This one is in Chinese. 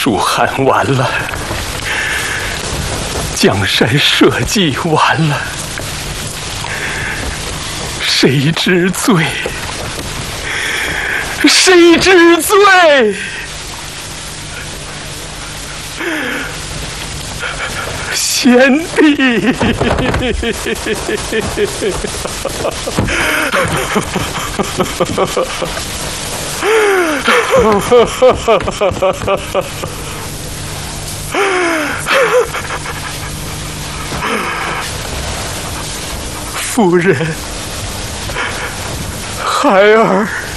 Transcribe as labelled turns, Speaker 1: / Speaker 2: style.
Speaker 1: 书喊完了，江山社稷完了，谁知罪？谁知罪？贤弟，夫人，孩儿。